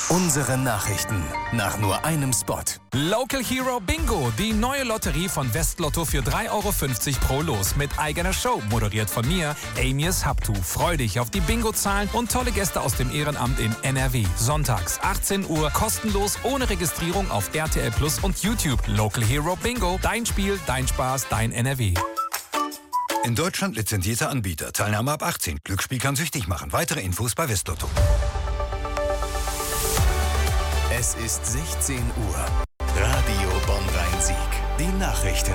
Unsere Nachrichten nach nur einem Spot. Local Hero Bingo, die neue Lotterie von Westlotto für 3,50 € pro Los mit eigener Show, moderiert von mir, Amias Habtu. Freu dich auf die Bingo-Zahlen und tolle Gäste aus dem Ehrenamt in NRW. Sonntags 18 Uhr, kostenlos, ohne Registrierung auf RTL Plus und YouTube. Local Hero Bingo, dein Spiel, dein Spaß, dein NRW. In Deutschland lizenzierter Anbieter. Teilnahme ab 18. Glücksspiel kann süchtig machen. Weitere Infos bei Westlotto. Es ist 16 Uhr. Radio Bonn-Rhein-Sieg. Die Nachrichten.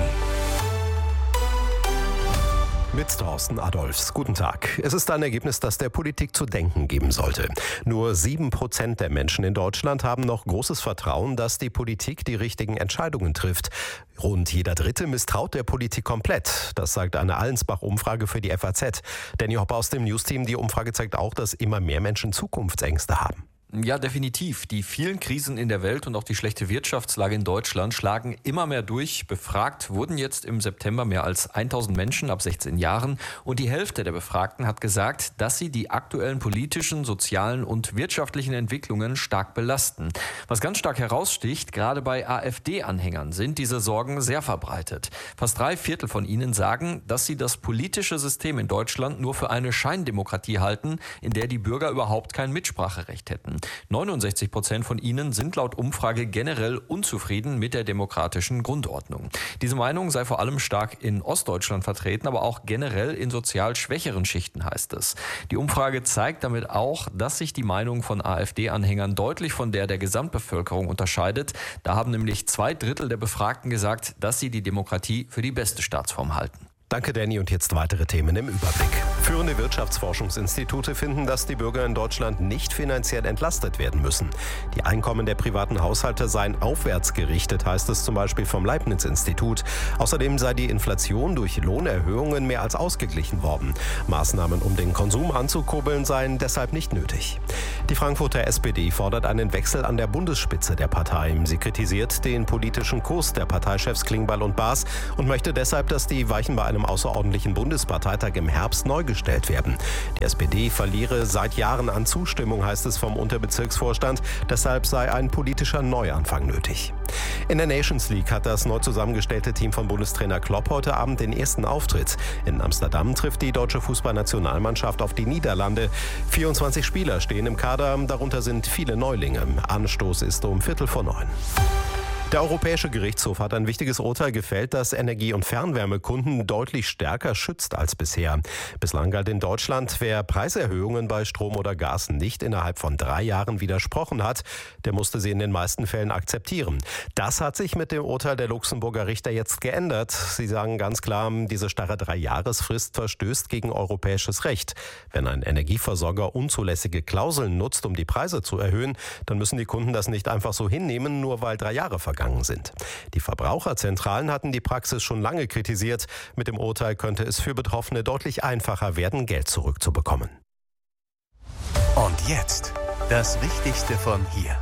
Mit Thorsten Adolfs. Guten Tag. Es ist ein Ergebnis, das der Politik zu denken geben sollte. Nur 7% der Menschen in Deutschland haben noch großes Vertrauen, dass die Politik die richtigen Entscheidungen trifft. Rund jeder Dritte misstraut der Politik komplett. Das sagt eine Allensbach-Umfrage für die FAZ. Danny Hoppe aus dem Newsteam. Die Umfrage zeigt auch, dass immer mehr Menschen Zukunftsängste haben. Ja, definitiv. Die vielen Krisen in der Welt und auch die schlechte Wirtschaftslage in Deutschland schlagen immer mehr durch. Befragt wurden jetzt im September mehr als 1000 Menschen ab 16 Jahren. Und die Hälfte der Befragten hat gesagt, dass sie die aktuellen politischen, sozialen und wirtschaftlichen Entwicklungen stark belasten. Was ganz stark heraussticht, gerade bei AfD-Anhängern sind diese Sorgen sehr verbreitet. Fast 3/4 von ihnen sagen, dass sie das politische System in Deutschland nur für eine Scheindemokratie halten, in der die Bürger überhaupt kein Mitspracherecht hätten. 69% von ihnen sind laut Umfrage generell unzufrieden mit der demokratischen Grundordnung. Diese Meinung sei vor allem stark in Ostdeutschland vertreten, aber auch generell in sozial schwächeren Schichten, heißt es. Die Umfrage zeigt damit auch, dass sich die Meinung von AfD-Anhängern deutlich von der Gesamtbevölkerung unterscheidet. Da haben nämlich 2/3 der Befragten gesagt, dass sie die Demokratie für die beste Staatsform halten. Danke, Danny. Und jetzt weitere Themen im Überblick. Führende Wirtschaftsforschungsinstitute finden, dass die Bürger in Deutschland nicht finanziell entlastet werden müssen. Die Einkommen der privaten Haushalte seien aufwärts gerichtet, heißt es zum Beispiel vom Leibniz-Institut. Außerdem sei die Inflation durch Lohnerhöhungen mehr als ausgeglichen worden. Maßnahmen, um den Konsum anzukurbeln, seien deshalb nicht nötig. Die Frankfurter SPD fordert einen Wechsel an der Bundesspitze der Partei. Sie kritisiert den politischen Kurs der Parteichefs Klingbeil und Baas und möchte deshalb, dass die Weichen bei einem außerordentlichen Bundesparteitag im Herbst neu gestellt werden. Die SPD verliere seit Jahren an Zustimmung, heißt es vom Unterbezirksvorstand. Deshalb sei ein politischer Neuanfang nötig. In der Nations League hat das neu zusammengestellte Team von Bundestrainer Klopp heute Abend den ersten Auftritt. In Amsterdam trifft die deutsche Fußballnationalmannschaft auf die Niederlande. 24 Spieler stehen im Kader, darunter sind viele Neulinge. Anstoß ist um 8:45. Der Europäische Gerichtshof hat ein wichtiges Urteil gefällt, das Energie- und Fernwärmekunden deutlich stärker schützt als bisher. Bislang galt in Deutschland, wer Preiserhöhungen bei Strom oder Gas nicht innerhalb von 3 Jahren widersprochen hat, der musste sie in den meisten Fällen akzeptieren. Das hat sich mit dem Urteil der Luxemburger Richter jetzt geändert. Sie sagen ganz klar, diese starre 3-Jahresfrist verstößt gegen europäisches Recht. Wenn ein Energieversorger unzulässige Klauseln nutzt, um die Preise zu erhöhen, dann müssen die Kunden das nicht einfach so hinnehmen, nur weil 3 Jahre vergangen sind. Die Verbraucherzentralen hatten die Praxis schon lange kritisiert. Mit dem Urteil könnte es für Betroffene deutlich einfacher werden, Geld zurückzubekommen. Und jetzt das Wichtigste von hier.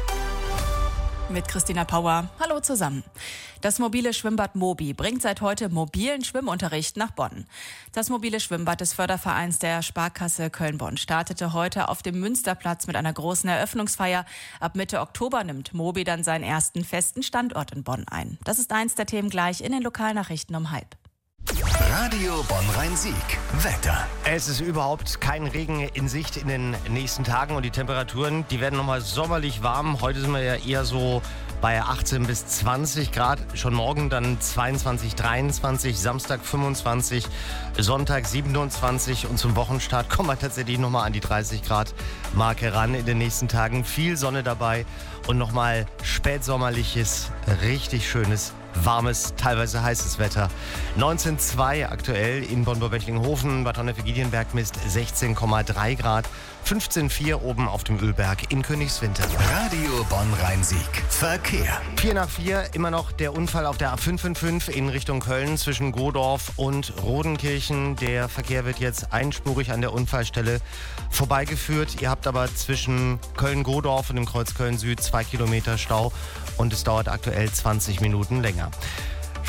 Mit Christina Pauer. Hallo zusammen. Das mobile Schwimmbad Mobi bringt seit heute mobilen Schwimmunterricht nach Bonn. Das mobile Schwimmbad des Fördervereins der Sparkasse Köln-Bonn startete heute auf dem Münsterplatz mit einer großen Eröffnungsfeier. Ab Mitte Oktober nimmt Mobi dann seinen ersten festen Standort in Bonn ein. Das ist eins der Themen gleich in den Lokalnachrichten um 12:30. Radio Bonn-Rhein-Sieg. Wetter. Es ist überhaupt kein Regen in Sicht in den nächsten Tagen und die Temperaturen, die werden nochmal sommerlich warm. Heute sind wir ja eher so bei 18 bis 20 Grad. Schon morgen dann 22, 23, Samstag 25, Sonntag 27 und zum Wochenstart kommen wir tatsächlich nochmal an die 30 Grad Marke ran in den nächsten Tagen. Viel Sonne dabei und nochmal spätsommerliches, richtig schönes, warmes, teilweise heißes Wetter. 19,2 aktuell in Bonn-Burg-Böcklinghofen, Bad Honnef-Giedienberg misst 16,3 Grad, 15,4 oben auf dem Ölberg in Königswinter. Radio Bonn-Rhein-Sieg. Verkehr. 4:04, immer noch der Unfall auf der A555 in Richtung Köln zwischen Godorf und Rodenkirchen. Der Verkehr wird jetzt einspurig an der Unfallstelle vorbeigeführt. Ihr habt aber zwischen Köln-Godorf und dem Kreuz Köln-Süd 2 Kilometer Stau und es dauert aktuell 20 Minuten länger.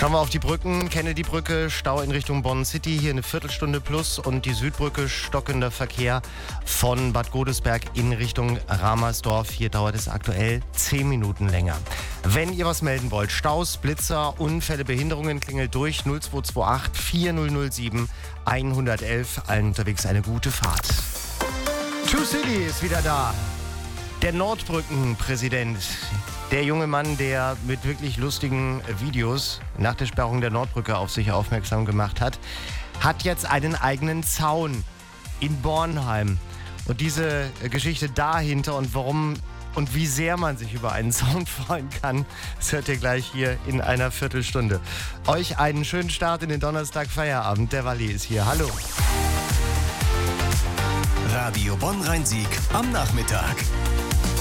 Schauen wir auf die Brücken. Kennedy-Brücke, Stau in Richtung Bonn City, hier eine Viertelstunde plus. Und die Südbrücke, stockender Verkehr von Bad Godesberg in Richtung Ramersdorf. Hier dauert es aktuell 10 Minuten länger. Wenn ihr was melden wollt, Staus, Blitzer, Unfälle, Behinderungen, klingelt durch 0228 4007 111. Allen unterwegs eine gute Fahrt. Two City ist wieder da. Der Nordbrückenpräsident. Der junge Mann, der mit wirklich lustigen Videos nach der Sperrung der Nordbrücke auf sich aufmerksam gemacht hat, hat jetzt einen eigenen Zaun in Bornheim. Und diese Geschichte dahinter und warum und wie sehr man sich über einen Zaun freuen kann, das hört ihr gleich hier in einer Viertelstunde. Euch einen schönen Start in den Donnerstag-Feierabend. Der Walli ist hier. Hallo. Radio Bonn-Rhein-Sieg am Nachmittag.